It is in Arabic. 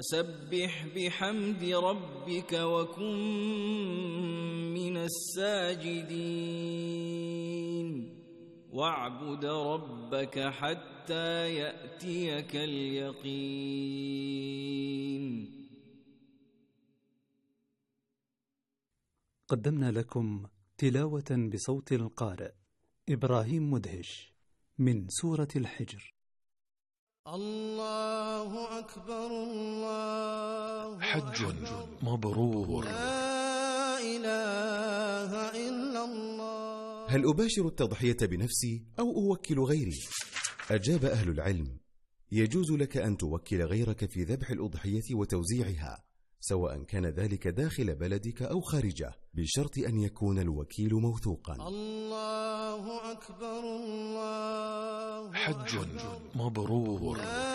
فسبح بحمد ربك وكن من الساجدين واعبد ربك حتى يأتيك اليقين. قدمنا لكم تلاوة بصوت القارئ إبراهيم مدهش من سورة الحجر. الله أكبر الله حج مبرور. لا إله إلا الله. هل أباشر التضحية بنفسي أو أوكل غيري؟ أجاب أهل العلم: يجوز لك أن توكل غيرك في ذبح الأضحية وتوزيعها، سواء كان ذلك داخل بلدك أو خارجه، بشرط أن يكون الوكيل موثوقا. الله أكبر الله حج مبرور.